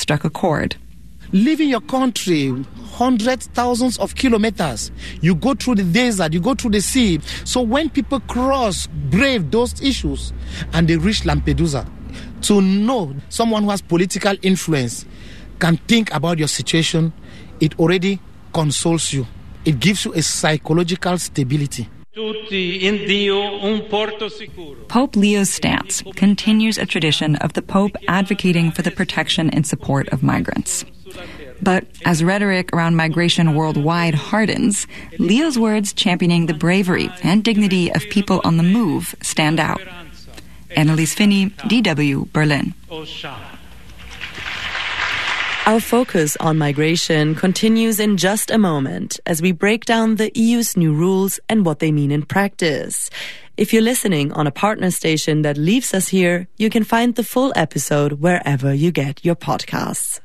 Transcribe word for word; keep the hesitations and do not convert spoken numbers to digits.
struck a chord. Leaving your country, hundreds, thousands of kilometers. You go through the desert, you go through the sea. So when people cross, brave those issues, and they reach Lampedusa, to know someone who has political influence can think about your situation, it already consoles you. It gives you a psychological stability. Pope Leo's stance continues a tradition of the Pope advocating for the protection and support of migrants. But as rhetoric around migration worldwide hardens, Leo's words championing the bravery and dignity of people on the move stand out. Annalise Finney, D W, Berlin. Our focus on migration continues in just a moment as we break down the E U's new rules and what they mean in practice. If you're listening on a partner station that leaves us here, you can find the full episode wherever you get your podcasts.